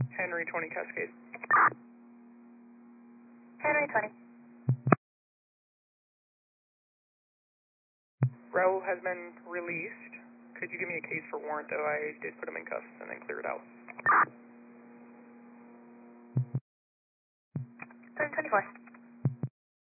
Henry 20 Cascade. Henry 20. Raul has been released. Could you give me a case for warrant, though? I did put him in cuffs and then clear it out. 724.